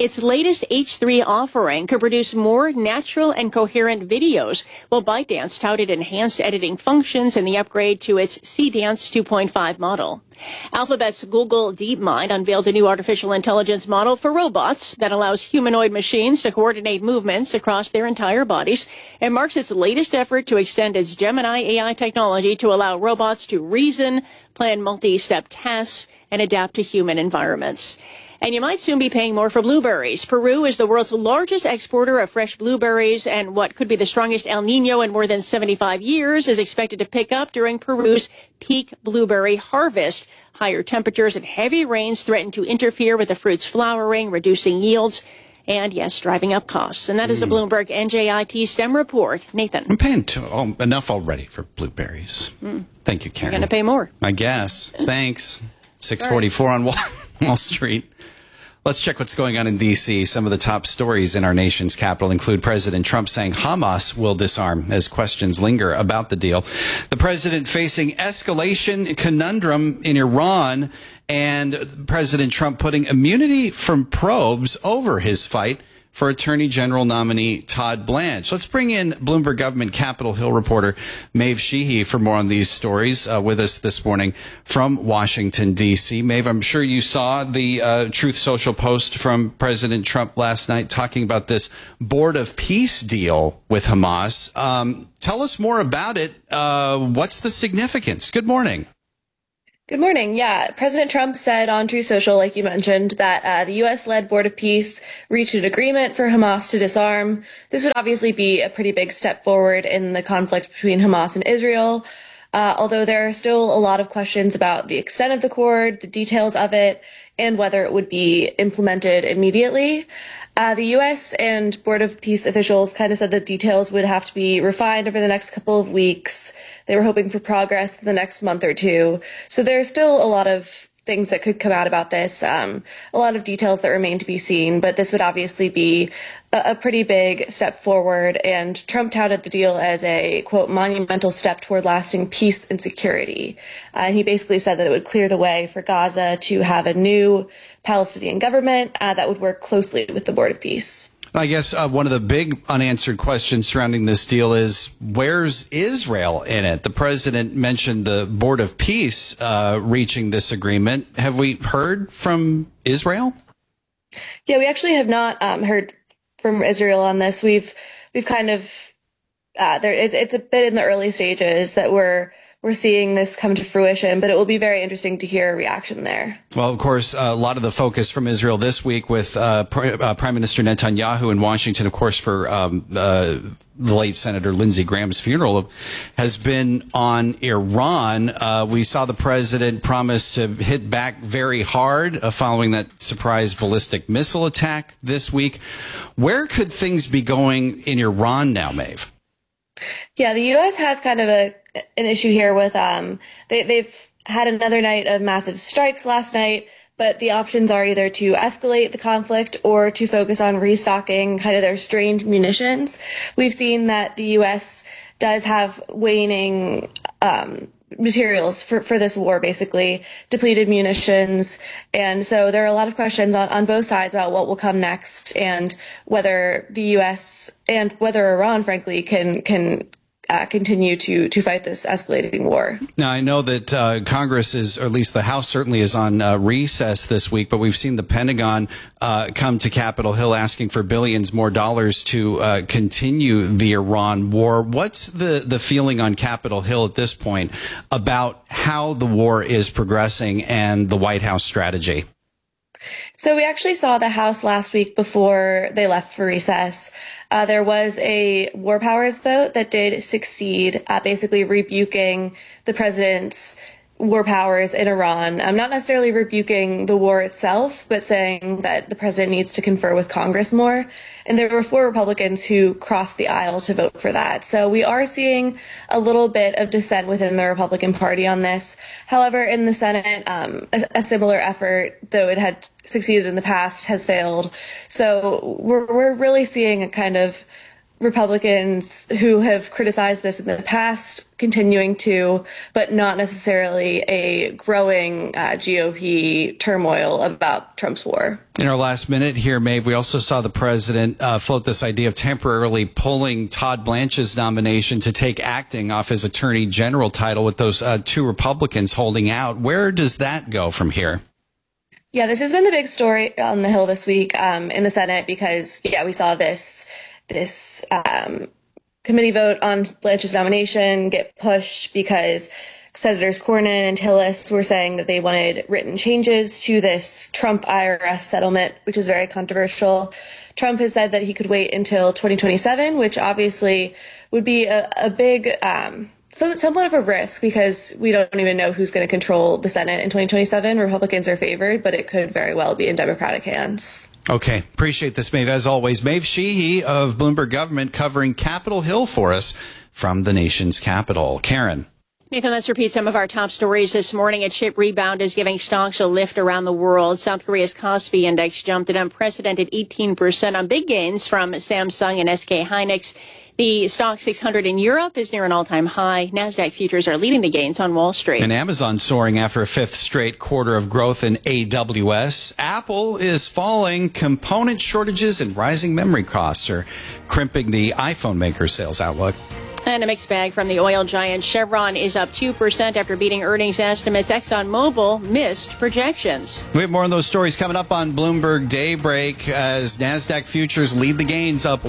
Its latest H3 offering could produce more natural and coherent videos, while ByteDance touted enhanced editing functions in the upgrade to its CDance 2.5 model. Alphabet's Google DeepMind unveiled a new artificial intelligence model for robots that allows humanoid machines to coordinate movements across their entire bodies and marks its latest effort to extend its Gemini AI technology to allow robots to reason, plan multi-step tasks, and adapt to human environments. And you might soon be paying more for blueberries. Peru is the world's largest exporter of fresh blueberries, and what could be the strongest El Nino in more than 75 years is expected to pick up during Peru's peak blueberry harvest. Higher temperatures and heavy rains threaten to interfere with the fruit's flowering, reducing yields, and, yes, driving up costs. And that is the Bloomberg NJIT STEM report. Nathan. I'm paying enough already for blueberries. Thank you, Karen. You're going to pay more. I guess. Thanks. 644 on Wall Street. Let's check what's going on in D.C. Some of the top stories in our nation's capital include President Trump saying Hamas will disarm as questions linger about the deal. The president facing escalation conundrum in Iran, and President Trump putting immunity from probes over his fight for Attorney General nominee Todd Blanche. Let's bring in Bloomberg Government Capitol Hill reporter Maeve Sheehy for more on these stories with us this morning from Washington, D.C. Maeve, I'm sure you saw the Truth Social post from President Trump last night talking about this Board of Peace deal with Hamas. Tell us more about it. What's the significance? Good morning. Good morning. Yeah, President Trump said on Truth Social, like you mentioned, that the U.S.-led Board of Peace reached an agreement for Hamas to disarm. This would obviously be a pretty big step forward in the conflict between Hamas and Israel, although there are still a lot of questions about the extent of the accord, the details of it, and whether it would be implemented immediately. The U.S. and Board of Peace officials kind of said the details would have to be refined over the next couple of weeks. They were hoping for progress in the next month or two. So there's still a lot of things that could come out about this, a lot of details that remain to be seen, but this would obviously be a pretty big step forward. And Trump touted the deal as a, quote, monumental step toward lasting peace and security. And he basically said that it would clear the way for Gaza to have a new Palestinian government that would work closely with the Board of Peace. I guess one of the big unanswered questions surrounding this deal is, where's Israel in it? The president mentioned the Board of Peace reaching this agreement. Have we heard from Israel? Yeah, we actually have not heard from Israel on this. We've kind of it's a bit in the early stages that we're seeing this come to fruition, but it will be very interesting to hear a reaction there. Well, of course, a lot of the focus from Israel this week with Prime Minister Netanyahu in Washington, of course, for the late Senator Lindsey Graham's funeral, has been on Iran. We saw the president promise to hit back very hard following that surprise ballistic missile attack this week. Where could things be going in Iran now, Maeve? Yeah, the U.S. has kind of an issue here with they've had another night of massive strikes last night, but the options are either to escalate the conflict or to focus on restocking kind of their strained munitions. We've seen that the U.S. does have waning materials for this war, basically depleted munitions. And so there are a lot of questions on both sides about what will come next and whether the U.S. and whether Iran, frankly, can continue to fight this escalating war. Now, I know that Congress is, or at least the House certainly is on recess this week, but we've seen the Pentagon come to Capitol Hill asking for billions more dollars to continue the Iran war. What's the feeling on Capitol Hill at this point about how the war is progressing and the White House strategy? So we actually saw the House last week before they left for recess. There was a war powers vote that did succeed, basically rebuking the president's war powers in Iran. Not necessarily rebuking the war itself, but saying that the president needs to confer with Congress more. And there were 4 Republicans who crossed the aisle to vote for that. So we are seeing a little bit of dissent within the Republican Party on this. However, in the Senate, a similar effort, though it had succeeded in the past, has failed. So we're really seeing a kind of Republicans who have criticized this in the past continuing to, but not necessarily a growing GOP turmoil about Trump's war. In our last minute here, Maeve, we also saw the president float this idea of temporarily pulling Todd Blanche's nomination to take acting off his attorney general title with those two Republicans holding out. Where does that go from here? Yeah, this has been the big story on the Hill this week in the Senate because, we saw this committee vote on Blanche's nomination get pushed because Senators Cornyn and Tillis were saying that they wanted written changes to this Trump IRS settlement, which is very controversial. Trump has said that he could wait until 2027, which obviously would be a big, somewhat of a risk because we don't even know who's going to control the Senate in 2027. Republicans are favored, but it could very well be in Democratic hands. Okay. Appreciate this, Maeve, as always. Maeve Sheehy of Bloomberg Government covering Capitol Hill for us from the nation's capital. Karen. Nathan, let's repeat some of our top stories this morning. A chip rebound is giving stocks a lift around the world. South Korea's Kospi index jumped an unprecedented 18% on big gains from Samsung and SK Hynix. The stock 600 in Europe is near an all-time high. NASDAQ futures are leading the gains on Wall Street. And Amazon soaring after a fifth straight quarter of growth in AWS. Apple is falling. Component shortages and rising memory costs are crimping the iPhone maker sales outlook. And a mixed bag from the oil giant. Chevron is up 2% after beating earnings estimates. ExxonMobil missed projections. We have more on those stories coming up on Bloomberg Daybreak as NASDAQ futures lead the gains up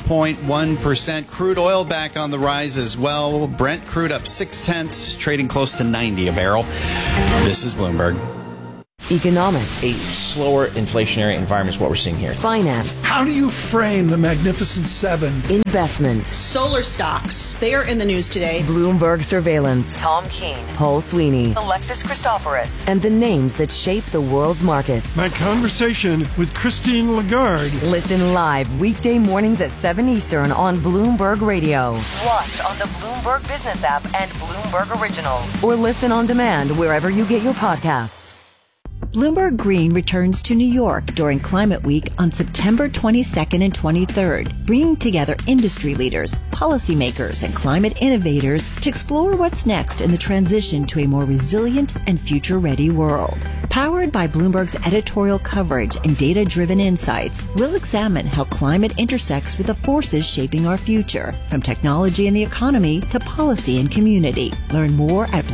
1.1%. Crude oil back on the rise as well. Brent crude up 0.6, trading close to 90 a barrel. This is Bloomberg. Economics. A slower inflationary environment is what we're seeing here. Finance. How do you frame the Magnificent Seven? Investment. Solar stocks. They are in the news today. Bloomberg Surveillance. Tom Keene. Paul Sweeney. Alexis Christoforous. And the names that shape the world's markets. My conversation with Christine Lagarde. Listen live weekday mornings at 7 Eastern on Bloomberg Radio. Watch on the Bloomberg Business app and Bloomberg Originals. Or listen on demand wherever you get your podcasts. Bloomberg Green returns to New York during Climate Week on September 22nd and 23rd, bringing together industry leaders, policymakers, and climate innovators to explore what's next in the transition to a more resilient and future-ready world. Powered by Bloomberg's editorial coverage and data-driven insights, we'll examine how climate intersects with the forces shaping our future, from technology and the economy to policy and community. Learn more at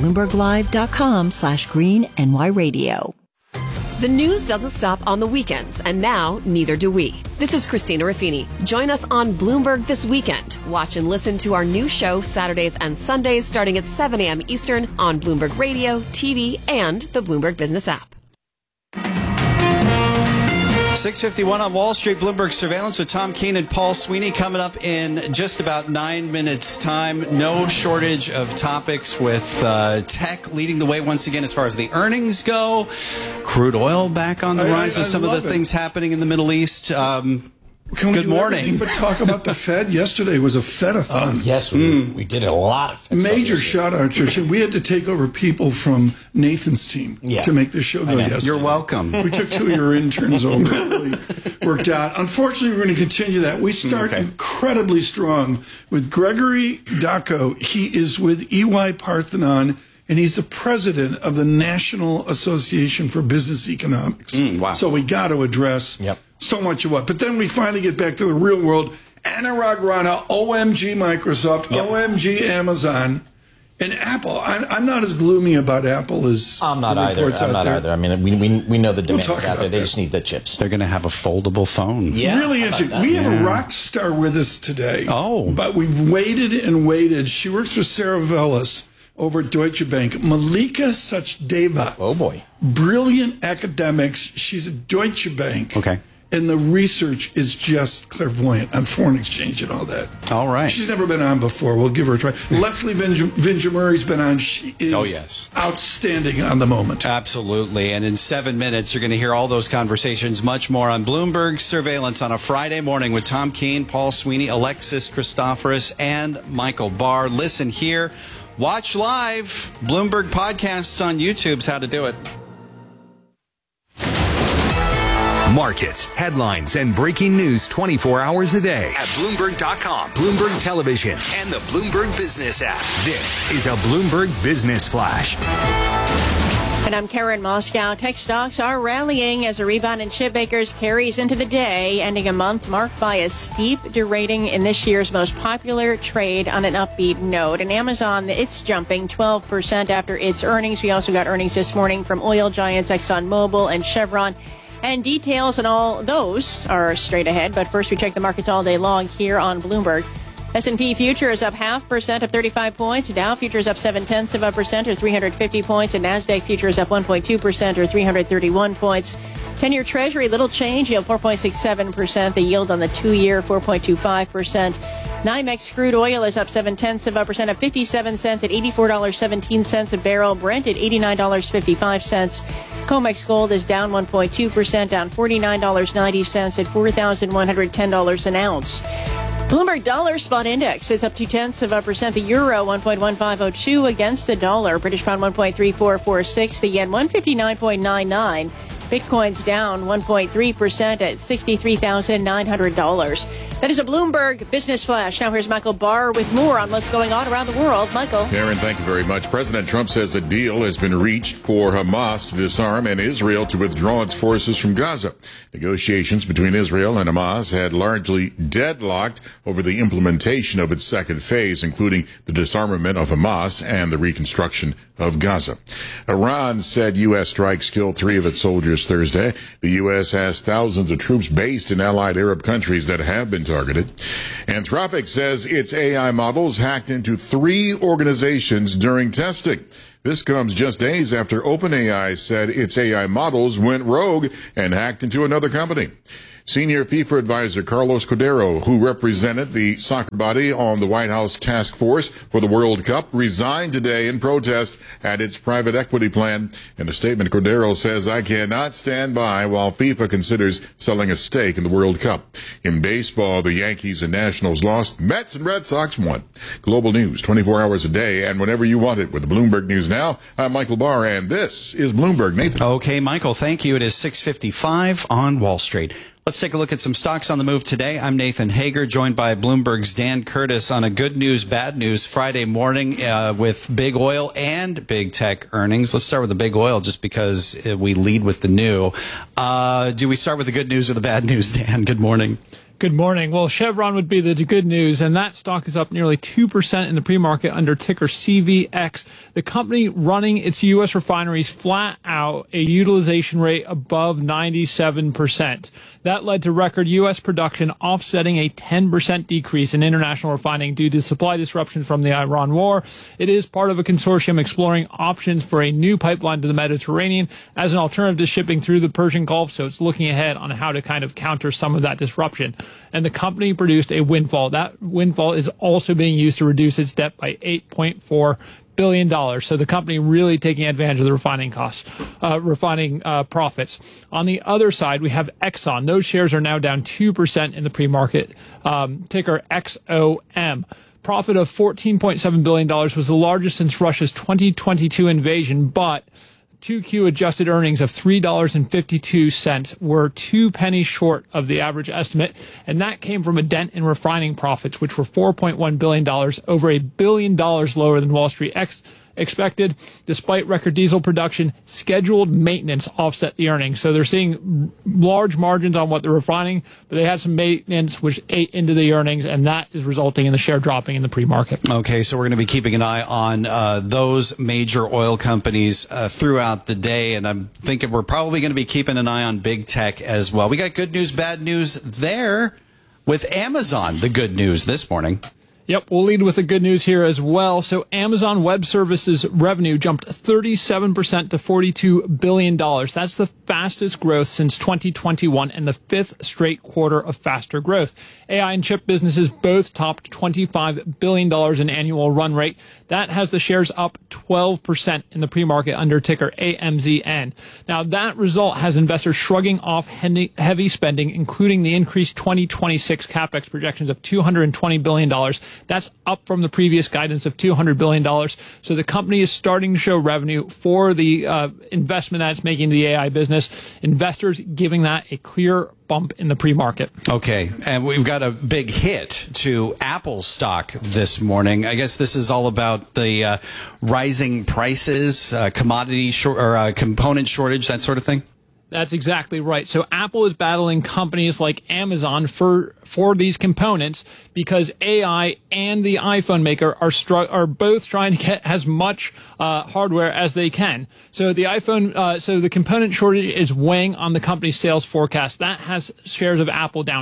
BloombergLive.com/GreenNYRadio. The news doesn't stop on the weekends, and now neither do we. This is Christina Raffini. Join us on Bloomberg this weekend. Watch and listen to our new show Saturdays and Sundays starting at 7 a.m. Eastern on Bloomberg Radio, TV, and the Bloomberg Business app. 6:51 on Wall Street. Bloomberg Surveillance with Tom Keene and Paul Sweeney coming up in just about 9 minutes' time. No shortage of topics with tech leading the way once again as far as the earnings go. Crude oil back on the rise with some of the things happening in the Middle East. Good morning. But talk about the Fed. Yesterday was a Fed-a-thon. Yes, we did a lot of Fed major shout-out, Church. We had to take over people from Nathan's team to make this show go yesterday. You're welcome. We took 2 of your interns over. It really worked out. Unfortunately, we're going to continue that. We start incredibly strong with Gregory Dacko. He is with EY Parthenon, and he's the president of the National Association for Business Economics. Wow. So we got to address so much of what. But then we finally get back to the real world. Anurag Rana, OMG Microsoft, OMG Amazon, and Apple. I'm not as gloomy about Apple as I'm not either. I mean, we know the demand is out there. They just need the chips. They're going to have a foldable phone. Yeah, really interesting. We have a rock star with us today. Oh. But we've waited and waited. She works for Sarah Vellis over at Deutsche Bank. Malika Sachdeva. Oh, boy. Brilliant academics. She's at Deutsche Bank. Okay. And the research is just clairvoyant on foreign exchange and all that. All right. She's never been on before. We'll give her a try. Leslie Vinjamuri's been on. She is outstanding on the moment. Absolutely. And in 7 minutes, you're going to hear all those conversations, much more on Bloomberg Surveillance on a Friday morning with Tom Keene, Paul Sweeney, Alexis Christoforous, and Michael Barr. Listen here. Watch live. Bloomberg Podcasts on YouTube's how to do it. Markets, headlines, and breaking news 24 hours a day at Bloomberg.com, Bloomberg Television, and the Bloomberg Business app. This is a Bloomberg Business Flash. And I'm Karen Moscow. Tech stocks are rallying as a rebound in chip makers carries into the day, ending a month marked by a steep derating in this year's most popular trade on an upbeat note. And Amazon, it's jumping 12% after its earnings. We also got earnings this morning from oil giants ExxonMobil and Chevron. And details on all those are straight ahead. But first, we check the markets all day long here on Bloomberg. S&P future is up 0.5% of 35 points. Dow future is up 0.7% or 350 points. And NASDAQ future is up 1.2% or 331 points. 10-year Treasury, little change, yield 4.67%. The yield on the 2-year, 4.25%. NYMEX crude oil is up 0.7% of 57 cents at $84.17 a barrel. Brent at $89.55. COMEX gold is down 1.2%, down $49.90 at $4,110 an ounce. Bloomberg Dollar Spot Index is up 0.2%. The euro 1.1502 against the dollar. British pound 1.3446. The yen 159.99. Bitcoin's down 1.3% at $63,900. That is a Bloomberg Business Flash. Now here's Michael Barr with more on what's going on around the world. Michael. Karen, thank you very much. President Trump says a deal has been reached for Hamas to disarm and Israel to withdraw its forces from Gaza. Negotiations between Israel and Hamas had largely deadlocked over the implementation of its second phase, including the disarmament of Hamas and the reconstruction of Gaza. Iran said U.S. strikes killed 3 of its soldiers Thursday. The U.S. has thousands of troops based in allied Arab countries that have been targeted. Anthropic says its AI models hacked into 3 organizations during testing. This comes just days after OpenAI said its AI models went rogue and hacked into another company. Senior FIFA advisor Carlos Cordero, who represented the soccer body on the White House task force for the World Cup, resigned today in protest at its private equity plan. In a statement, Cordero says, "I cannot stand by while FIFA considers selling a stake in the World Cup." In baseball, the Yankees and Nationals lost. Mets and Red Sox won. Global news 24 hours a day and whenever you want it with Bloomberg News Now. I'm Michael Barr, and this is Bloomberg. Nathan. Okay, Michael, thank you. It is 6:55 on Wall Street. Let's take a look at some stocks on the move today. I'm Nathan Hager, joined by Bloomberg's Dan Curtis on a good news, bad news Friday morning with big oil and big tech earnings. Let's start with the big oil just because we lead with the new. Do we start with the good news or the bad news, Dan? Good morning. Good morning. Well, Chevron would be the good news, and that stock is up nearly 2% in the pre-market under ticker CVX. The company running its U.S. refineries flat out, a utilization rate above 97%. That led to record U.S. production offsetting a 10% decrease in international refining due to supply disruptions from the Iran war. It is part of a consortium exploring options for a new pipeline to the Mediterranean as an alternative to shipping through the Persian Gulf, so it's looking ahead on how to kind of counter some of that disruption. And the company produced a windfall. That windfall is also being used to reduce its debt by $8.4 billion. So the company really taking advantage of the refining costs, profits. On the other side, we have Exxon. Those shares are now down 2% in the pre-market, ticker XOM. Profit of $14.7 billion was the largest since Russia's 2022 invasion, but 2Q adjusted earnings of $3.52 were 2 pennies short of the average estimate, and that came from a dent in refining profits, which were $4.1 billion, over $1 billion lower than Wall Street expected. Despite record diesel production, scheduled maintenance offset the earnings. So they're seeing large margins on what they're refining, but they had some maintenance which ate into the earnings, and that is resulting in the share dropping in the pre-market. Okay, so we're going to be keeping an eye on those major oil companies throughout the day, and I'm thinking we're probably going to be keeping an eye on big tech as well. We got good news, bad news there with Amazon, the good news this morning. Yep, we'll lead with the good news here as well. So Amazon Web Services revenue jumped 37% to $42 billion. That's the fastest growth since 2021 and the 5th straight quarter of faster growth. AI and chip businesses both topped $25 billion in annual run rate. That has the shares up 12% in the pre-market under ticker AMZN. Now, that result has investors shrugging off heavy spending, including the increased 2026 CapEx projections of $220 billion That's up from the previous guidance of $200 billion. So the company is starting to show revenue for the investment that it's making in the AI business. Investors giving that a clear bump in the pre-market. Okay, and we've got a big hit to Apple stock this morning. I guess this is all about the rising prices, component shortage, that sort of thing. That's exactly right. So Apple is battling companies like Amazon for these components because AI and the iPhone maker are both trying to get as much hardware as they can. So the component shortage is weighing on the company's sales forecast. That has shares of Apple down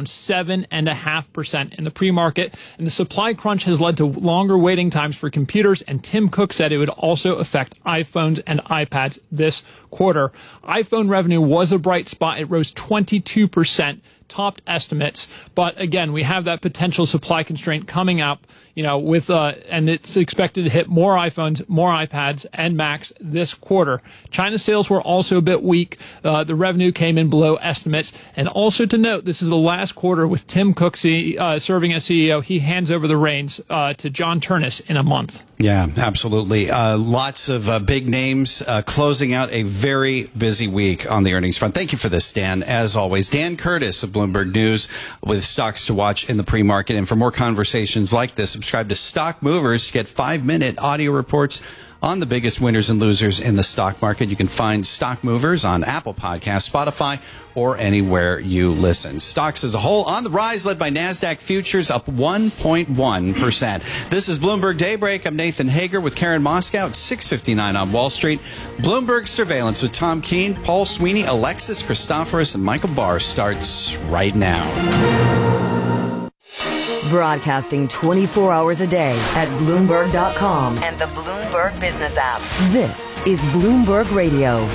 7.5% in the pre-market, and the supply crunch has led to longer waiting times for computers. And Tim Cook said it would also affect iPhones and iPads this quarter. iPhone revenue was a bright spot. It rose 22%. Topped estimates, but again, we have that potential supply constraint coming up, and it's expected to hit more iPhones, more iPads, and Macs this quarter. China sales were also a bit weak. The revenue came in below estimates, and also to note, this is the last quarter with Tim Cook serving as CEO. He hands over the reins to John Ternus in a month. Yeah, absolutely. Lots of big names closing out a very busy week on the earnings front. Thank you for this, Dan. As always, Dan Curtis of Bloomberg News with stocks to watch in the pre-market. And for more conversations like this, subscribe to Stock Movers to get 5-minute audio reports on the biggest winners and losers in the stock market. You can find Stock Movers on Apple Podcasts, Spotify, or anywhere you listen. Stocks as a whole on the rise, led by NASDAQ futures up 1.1%. This is Bloomberg Daybreak. I'm Nathan Hager with Karen Moscow at 6:59 on Wall Street. Bloomberg Surveillance with Tom Keene, Paul Sweeney, Alexis Christoforous, and Michael Barr starts right now. Broadcasting 24 hours a day at Bloomberg.com and the Bloomberg Business app. This is Bloomberg Radio.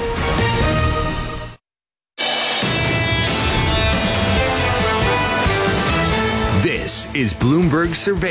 This is Bloomberg Surveillance.